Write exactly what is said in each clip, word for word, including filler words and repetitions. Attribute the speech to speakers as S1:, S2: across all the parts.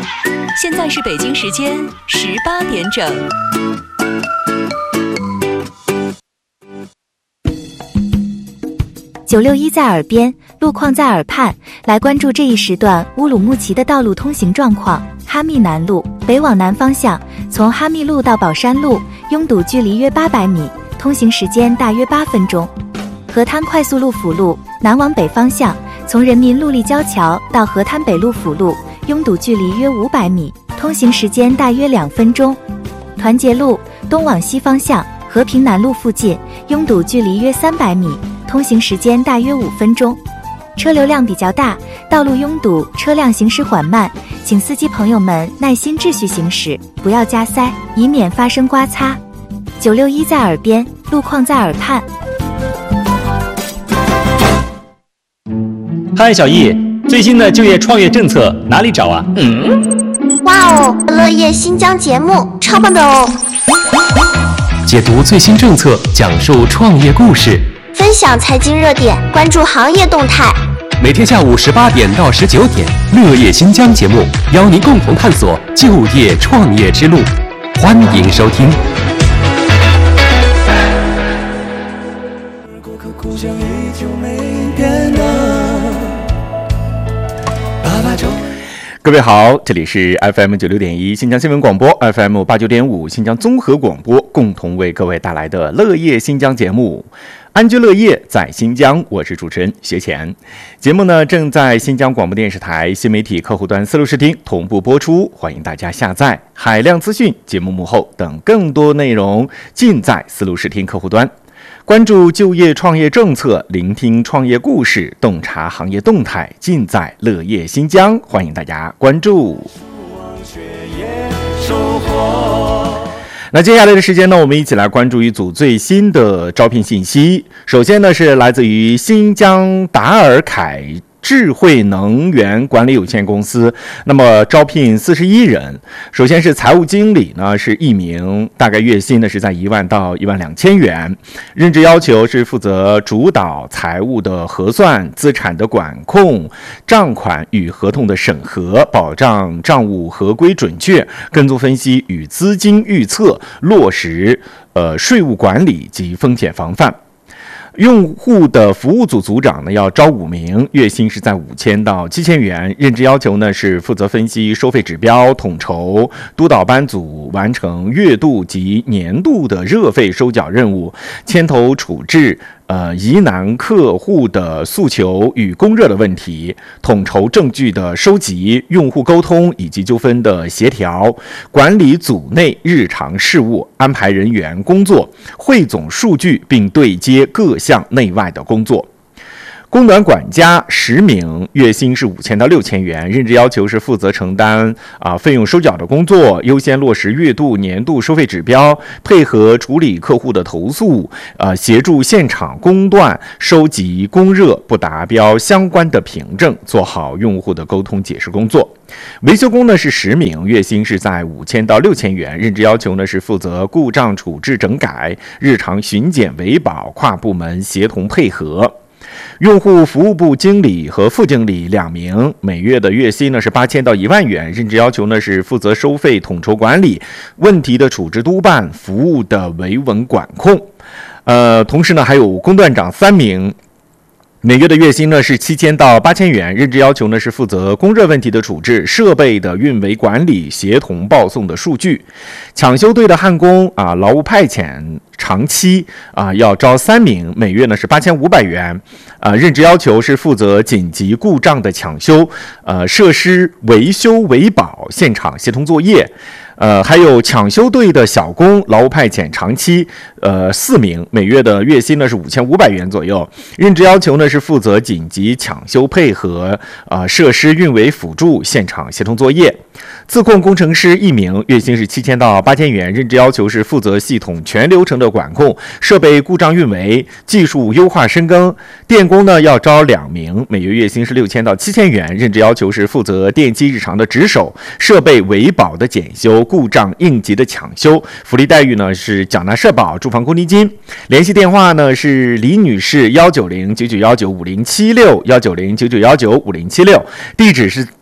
S1: 现在是北京时间十八点整。
S2: 九六一在耳边，路况在耳畔，来关注这一时段乌鲁木齐的道路通行状况。哈密南路北往南方向，从哈密路到宝山路拥堵距离约八百米，通行时间大约八分钟。河滩快速路辅路南往北方向，从人民路立交桥到河滩北路辅路拥堵距离约五百米，通行时间大约两分钟。团结路东往西方向，和平南路附近拥堵距离约三百米，通行时间大约五分钟。车流量比较大，道路拥堵，车辆行驶缓慢，请司机朋友们耐心秩序行驶，不要加塞，以免发生刮擦。九六一在耳边，路况在耳畔。
S3: 嗨，小易，最新的就业创业政策哪里找啊？嗯，
S4: 哇哦，乐业新疆节目超棒的哦！
S5: 解读最新政策，讲述创业故事，
S4: 分享财经热点，关注行业动态。
S5: 每天下午十八点到十九点，乐业新疆节目邀您共同探索就业创业之路，欢迎收听。
S6: 顾客故乡依旧没变啊，爸爸就
S3: 各位好，这里是 F M 九六点一新疆新闻广播 ，F M 八九点五新疆综合广播，共同为各位带来的乐业新疆节目。安居乐业在新疆，我是主持人学前。节目呢正在新疆广播电视台新媒体客户端思路视听同步播出，欢迎大家下载海量资讯、节目幕后等更多内容，尽在思路视听客户端。关注就业创业政策，聆听创业故事，洞察行业动态，尽在乐业新疆。欢迎大家关注。那接下来的时间呢，我们一起来关注一组最新的招聘信息。首先呢，是来自于新疆达尔凯智慧能源管理有限公司，那么招聘四十一人。首先是财务经理呢，是一名，大概月薪呢是在一万到一万两千元。任职要求是负责主导财务的核算、资产的管控、账款与合同的审核，保障账务合规准确，跟踪分析与资金预测，落实呃税务管理及风险防范。用户的服务组组长呢要招五名，月薪是在五千到七千元。任职要求呢是负责分析收费指标、统筹、督导班组完成月度及年度的热费收缴任务，牵头处置呃疑难客户的诉求与供热的问题，统筹证据的收集、用户沟通以及纠纷的协调，管理组内日常事务，安排人员工作，汇总数据并对接各项内外的工作。供暖管家十名，月薪是五千到六千元。任职要求是负责承担啊费用收缴的工作，优先落实月度、年度收费指标，配合处理客户的投诉，呃，协助现场供断、收集供热不达标相关的凭证，做好用户的沟通解释工作。维修工呢是十名，月薪是在五千到六千元。任职要求呢是负责故障处置整改、日常巡检维保，跨部门协同配合。用户服务部经理和副经理两名，每月的月薪呢是八千到一万元。任职要求呢是负责收费统筹管理、问题的处置督办、服务的维稳管控。呃，同时呢还有工段长三名。每月的月薪呢是七千到八千元，任职要求呢是负责供热问题的处置、设备的运维管理、协同报送的数据。抢修队的焊工啊，劳务派遣长期啊要招三名，每月呢是八千五百元。啊，任职要求是负责紧急故障的抢修、呃设施维修维保、现场协同作业。呃，还有抢修队的小工，劳务派遣长期，呃，四名，每月的月薪呢是五千五百元左右。任职要求呢是负责紧急抢修配合，呃，设施运维辅助，现场协同作业。自控工程师一名，月薪是七千到八千元。任职要求是负责系统全流程的管控，设备故障运维，技术优化深耕。电工呢要招两名，每月月薪是六千到七千元。任职要求是负责电机日常的值守，设备维保的检修。故障应急的抢修，福利待遇呢是缴纳社保、住房公积金。联系电话呢是李女士幺九零九九幺九五零七六幺九零九九幺九五零七六，地址是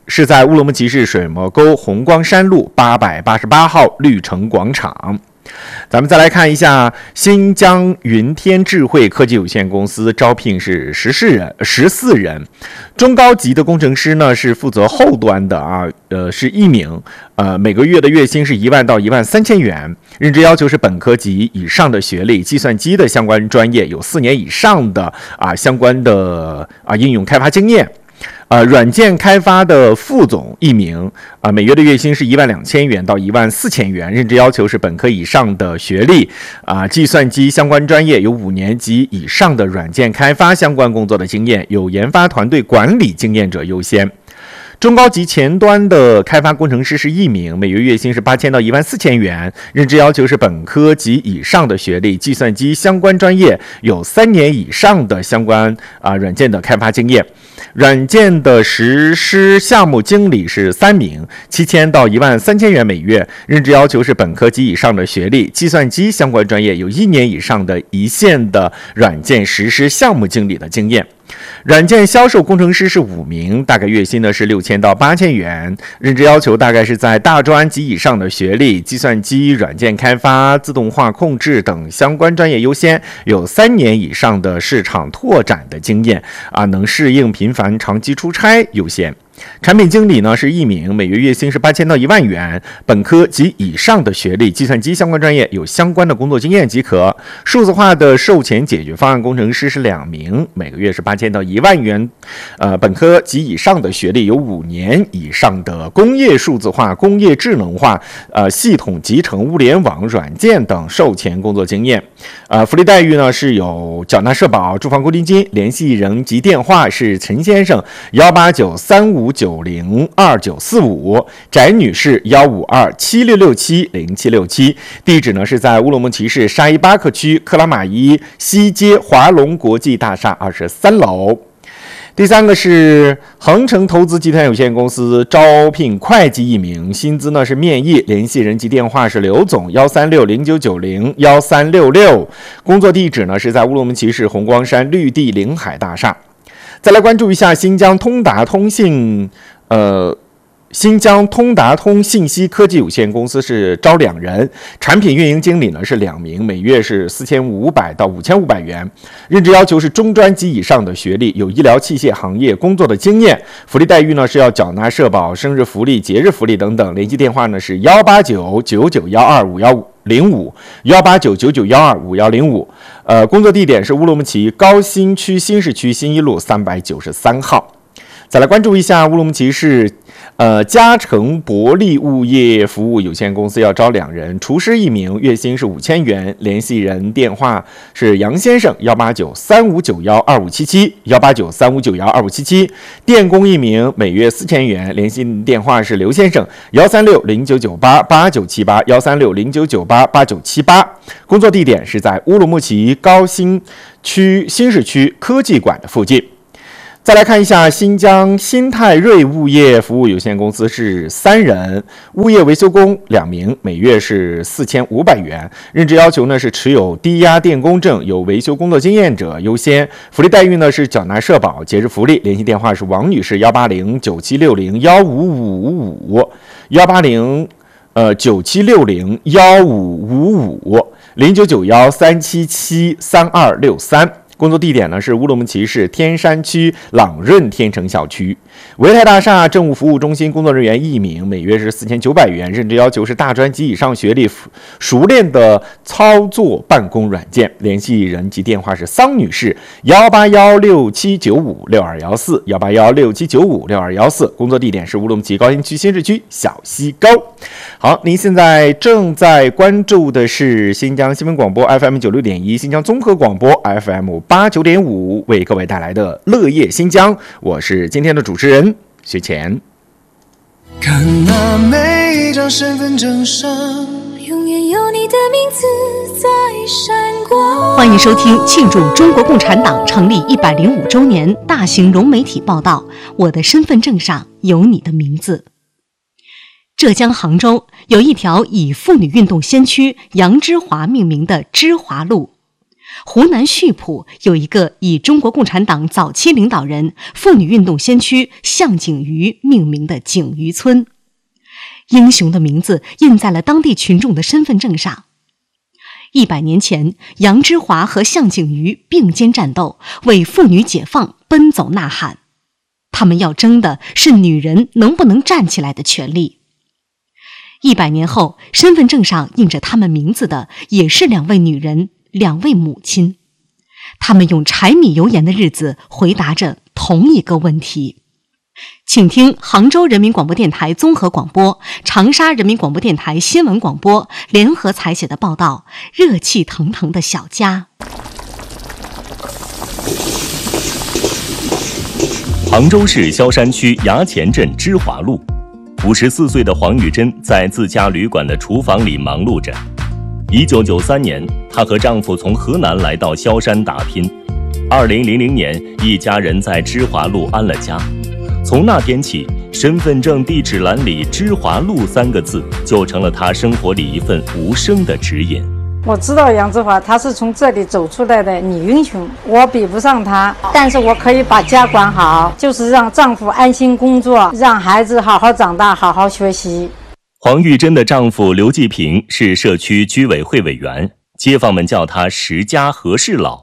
S3: 是在乌鲁木齐市水磨沟红光山路八百八十八号绿城广场。咱们再来看一下新疆云天智慧科技有限公司招聘是十四人，十四人，中高级的工程师呢是负责后端的啊，呃是一名，呃每个月的月薪是一万到一万三千元，任职要求是本科及以上的学历，计算机的相关专业有四年以上的啊相关的啊应用开发经验。呃，软件开发的副总一名，啊、呃，每月的月薪是一万两千元到一万四千元，任职要求是本科以上的学历，啊、呃，计算机相关专业有五年及以上的软件开发相关工作的经验，有研发团队管理经验者优先。中高级前端的开发工程师是一名，每月月薪是八千到一万四千元，任职要求是本科及以上的学历，计算机相关专业有三年以上的相关啊、呃、软件的开发经验。软件的实施项目经理是三名，七千到一万三千元每月，任职要求是本科及以上的学历，计算机相关专业有一年以上的一线的软件实施项目经理的经验。软件销售工程师是五名，大概月薪呢是六千到八千元，任职要求大概是在大专及以上的学历，计算机软件开发、自动化控制等相关专业优先，有三年以上的市场拓展的经验啊，能适应频繁长期出差优先。产品经理呢是一名，每月月薪是八千到一万元，本科及以上的学历，计算机相关专业有相关的工作经验即可。数字化的售前解决方案工程师是两名，每个月是八千到一万元，呃，本科及以上的学历，有五年以上的工业数字化、工业智能化、呃系统集成、物联网、软件等售前工作经验。呃，福利待遇呢是有缴纳社保、住房公积金，联系人及电话是陈先生幺八九三五九零二九四五，翟女士幺五二七六六七零七六七，地址呢是在乌鲁木齐市沙依巴克区克拉玛依西街华龙国际大厦二十三楼。第三个是恒成投资集团有限公司招聘会计一名，薪资呢是面议，联系人及电话是刘总幺三六零九九零幺三六六，工作地址呢是在乌鲁木齐市红光山绿地临海大厦。再来关注一下新疆通达通信，呃。新疆通达通信息科技有限公司是招两人，产品运营经理呢是两名，每月是四千五百到五千五百元，任职要求是中专及以上的学历，有医疗器械行业工作的经验，福利待遇呢是要缴纳社保、生日福利、节日福利等等，联系电话呢是幺八九九九幺二五幺五零五幺八九九九幺二五幺零五，呃，工作地点是乌鲁木齐高新区新市区新一路三百九十三号。再来关注一下乌鲁木齐市呃，嘉诚博利物业服务有限公司要招两人，厨师一名，月薪是五千元，联系人电话是杨先生幺八九三五九幺二五七七幺八九三五九幺二五七七，电工一名，每月四千元，联系电话是刘先生幺三六零九九八八九七八幺三六零九九八八九七八，工作地点是在乌鲁木齐高新区新市区科技馆的附近。再来看一下新疆新泰瑞物业服务有限公司是三人，物业维修工两名，每月是四千五百元，任职要求呢是持有低压电工证、有维修工作经验者优先，福利待遇呢是缴纳社保、节日福利，联系电话是王女士幺八零九七六零幺五五五幺八零呃九七六零幺五五五零九九幺三七七三二六三。工作地点呢是乌鲁木齐市天山区朗润天成小区。维泰大厦政务服务中心工作人员一名，每月是四千九百元，任职要求是大专及以上学历，熟练的操作办公软件，联系人及电话是桑女士幺八幺六七九五六二幺四幺八幺六七九五六二幺四，工作地点是乌鲁木齐高新区新市区小西沟。好，您现在正在关注的是新疆新闻广播 F M 九六点一，新疆综合广播 F M 八九点五，为各位带来的乐业新疆，我是今天的主持人学前。
S6: 看那每一张身份证上，
S7: 永远有你的名字在闪光。
S1: 欢迎收听庆祝中国共产党成立一百零五周年大型融媒体报道，我的身份证上有你的名字。浙江杭州有一条以妇女运动先驱杨之华命名的之华路， 湖南溆浦有一个以中国共产党早期领导人、妇女运动先驱向景瑜命名的景瑜村，英雄的名字印在了当地群众的身份证上。一百年前，杨之华和向景瑜并肩战斗，为妇女解放奔走呐喊。他们要争的是女人能不能站起来的权利。一百年后，身份证上印着他们名字的也是两位女人，两位母亲。他们用柴米油盐的日子回答着同一个问题。请听杭州人民广播电台综合广播、长沙人民广播电台新闻广播联合采写的报道《热气腾腾的小家》。
S8: 杭州市萧山区衙前镇芝华路，五十四岁的黄玉珍在自家旅馆的厨房里忙碌着。一九九三年，她和丈夫从河南来到萧山打拼。二零零零年，一家人在芝华路安了家。从那天起，身份证地址栏里“芝华路”三个字就成了她生活里一份无声的指引。
S9: 我知道杨之华，她是从这里走出来的女英雄，我比不上她，但是我可以把家管好，就是让丈夫安心工作，让孩子好好长大，好好学习。
S8: 黄玉珍的丈夫刘继平是社区居委会委员，街坊们叫他石家和事佬。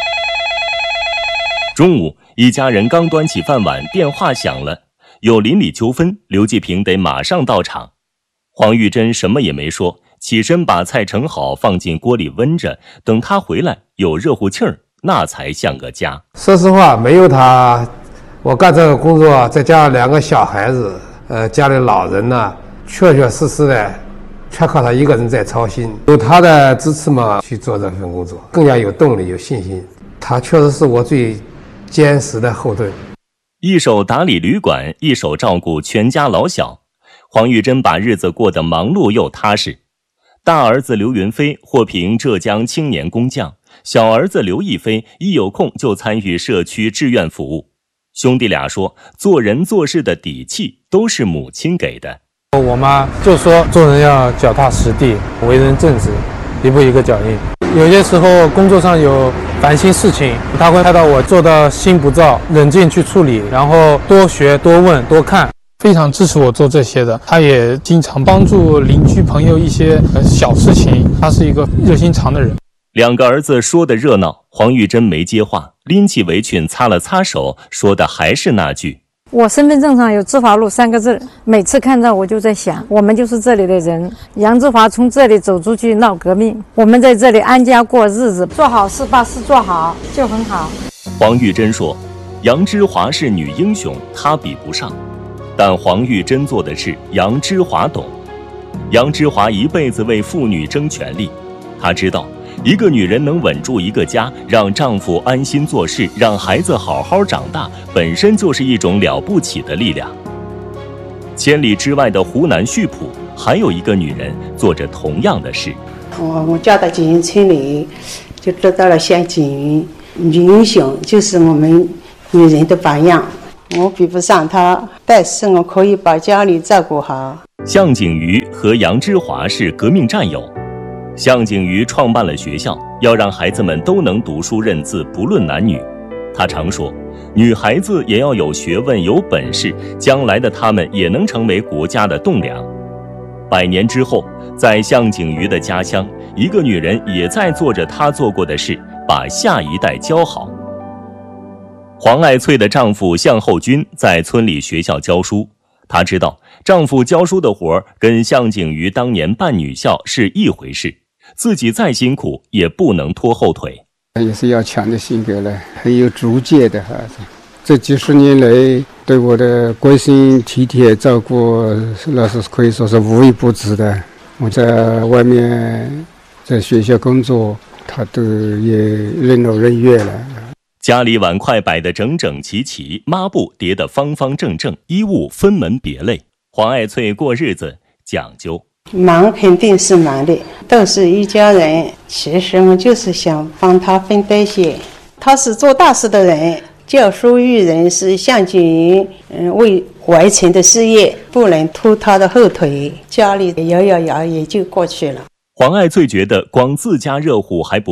S8: 中午，一家人刚端起饭碗，电话响了，有邻里纠纷，刘继平得马上到场。黄玉珍什么也没说，起身把菜盛好，放进锅里温着，等他回来有热乎气儿，那才像个家。
S10: 说实话，没有他，我干这个工作，再加上两个小孩子，呃，家里老人呢，确确实实的全靠他一个人在操心。有他的支持嘛，去做这份工作更加有动力有信心。他确实是我最坚实的后盾。
S8: 一手打理旅馆，一手照顾全家老小，黄玉珍把日子过得忙碌又踏实。大儿子刘云飞获评浙江青年工匠，小儿子刘亦飞一有空就参与社区志愿服务。兄弟俩说，做人做事的底气都是母亲给的。
S11: 我妈就说做人要脚踏实地，为人正直，一步一个脚印。有些时候工作上有烦心事情，她会看到我做到心不躁，冷静去处理，然后多学多问多看，非常支持我做这些的。她也经常帮助邻居朋友一些小事情，她是一个热心肠的人。
S8: 两个儿子说的热闹，黄玉珍没接话，拎起围裙擦了擦手，说的还是那句：
S9: 我身份证上有芝华路三个字，每次看到我就在想，我们就是这里的人。杨之华从这里走出去闹革命，我们在这里安家过日子，做好事把事做好就很好。
S8: 黄玉珍说，杨之华是女英雄，她比不上，但黄玉珍做的事杨之华懂。杨之华一辈子为妇女争权利，她知道一个女人能稳住一个家，让丈夫安心做事，让孩子好好长大，本身就是一种了不起的力量。千里之外的湖南溆浦，还有一个女人做着同样的事。
S12: 我我嫁到景云村里，就得到了像景云女英雄，就是我们女人的榜样。我比不上她，但是我可以把家里照顾好。
S8: 向景瑜和杨之华是革命战友。向景瑜创办了学校，要让孩子们都能读书认字，不论男女。他常说，女孩子也要有学问有本事，将来的她们也能成为国家的栋梁。百年之后，在向景瑜的家乡，一个女人也在做着她做过的事，把下一代教好。黄爱翠的丈夫向厚军在村里学校教书，她知道丈夫教书的活跟向景瑜当年办女校是一回事，自己再辛苦也不能拖后腿。
S13: 也是要强的性格了，很有主见的孩子。这几十年来对我的关心体贴照顾，那是可以说是无微不至的。我在外面在学校工作，他都也任劳任怨了。
S8: 家里碗筷摆得整整齐齐，抹布叠得方方正正，衣物分门别类。黄爱翠过日子讲究，
S12: 忙肯定是忙的，都是一家人。其实我就是想帮他分担些。他是做大事的人，教书育人是向景云嗯为完成的事业，不能拖他的后腿。家里摇摇摇也就过去了。
S8: 黄爱翠觉得光自家热乎还不够，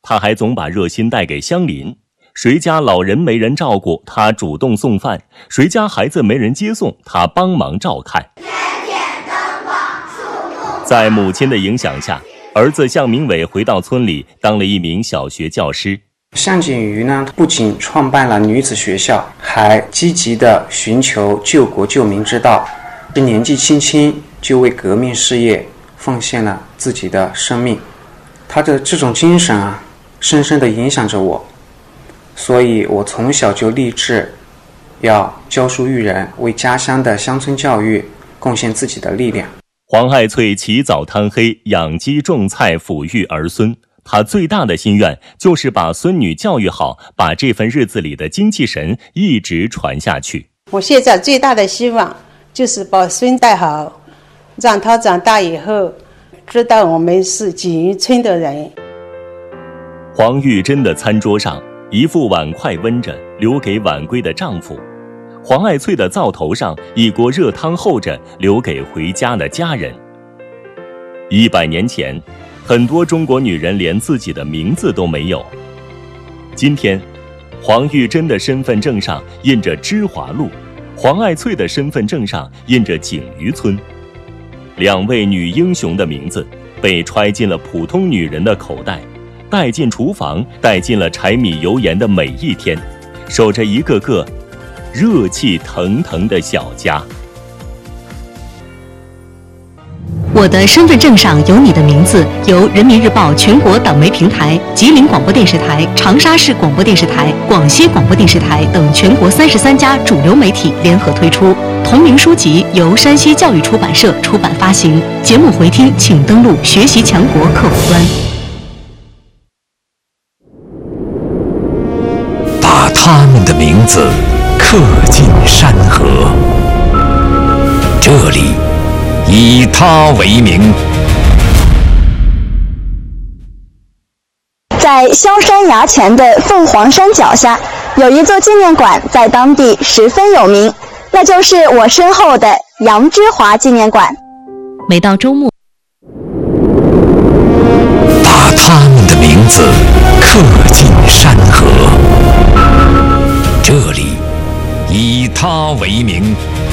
S8: 他还总把热心带给乡邻，谁家老人没人照顾，他主动送饭；谁家孩子没人接送，他帮忙照看。在母亲的影响下，儿子向明伟回到村里当了一名小学教师。
S14: 向景瑜呢，不仅创办了女子学校，还积极地寻求救国救民之道，年纪轻轻就为革命事业奉献了自己的生命。他的这种精神啊，深深地影响着我，所以我从小就立志要教书育人，为家乡的乡村教育贡献自己的力量。
S8: 黄爱翠起早贪黑，养鸡种菜，抚育儿孙。她最大的心愿就是把孙女教育好，把这份日子里的精气神一直传下去。
S12: 我现在最大的希望就是把孙带好，让他长大以后知道我们是锦鱼村的人。
S8: 黄玉珍的餐桌上，一副碗筷温着，留给晚归的丈夫；黄爱翠的灶头上，一锅热汤候着，留给回家的家人。一百年前，很多中国女人连自己的名字都没有。今天，黄玉珍的身份证上印着芝华路，黄爱翠的身份证上印着景渔村。两位女英雄的名字被揣进了普通女人的口袋，带进厨房，带进了柴米油盐的每一天，守着一个个热气腾腾的小家。
S1: 我的身份证上有你的名字，由人民日报全国党媒平台、吉林广播电视台、长沙市广播电视台、广西广播电视台等全国三十三家主流媒体联合推出。同名书籍由山西教育出版社出版发行。节目回听请登录学习强国客户端。
S15: 把他们的名字刻进山河，这里以他为名。
S16: 在萧山崖前的凤凰山脚下，有一座纪念馆，在当地十分有名，那就是我身后的杨之华纪念馆。
S1: 每到周末，
S15: 把他们的名字刻进山河，这里以他为名。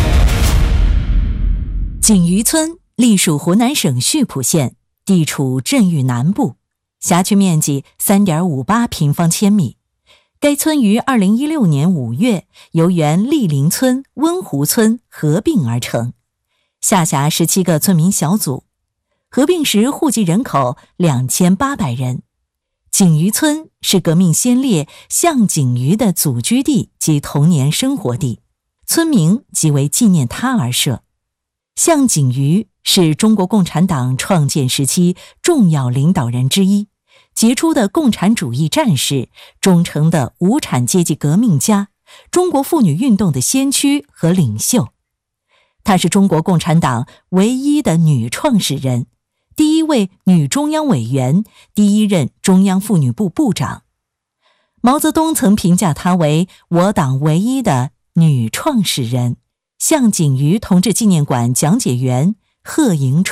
S17: 景渔村隶属湖南省溆浦县，地处镇域南部，辖区面积 三点五八平方千米。该村于二零一六年五月由原立林村、温湖村合并而成，下辖十七个村民小组，合并时户籍人口两千八百人。景渔村是革命先烈向景瑜的祖居地及童年生活地，村名即为纪念他而设。向景瑜是中国共产党创建时期重要领导人之一，杰出的共产主义战士，忠诚的无产阶级革命家，中国妇女运动的先驱和领袖。她是中国共产党唯一的女创始人，第一位女中央委员，第一任中央妇女部部长。毛泽东曾评价她为我党唯一的女创始人。向景瑜同志纪念馆讲解员贺迎春。